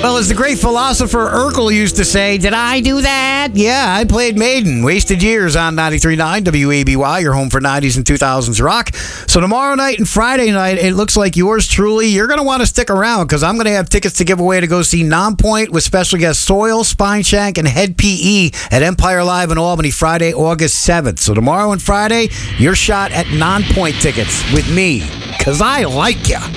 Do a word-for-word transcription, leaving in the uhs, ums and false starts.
Well, as the great philosopher Urkel used to say, did I do that? Yeah, I played Maiden. Wasted years on ninety-three point nine W A B Y, your home for nineties and two thousands rock. So tomorrow night and Friday night, it looks like yours truly, you're going to want to stick around because I'm going to have tickets to give away to go see Nonpoint with special guests Soil, Spineshank, and Head P E at Empire Live in Albany Friday, August seventh. So tomorrow and Friday, your shot at Nonpoint tickets with me because I like ya.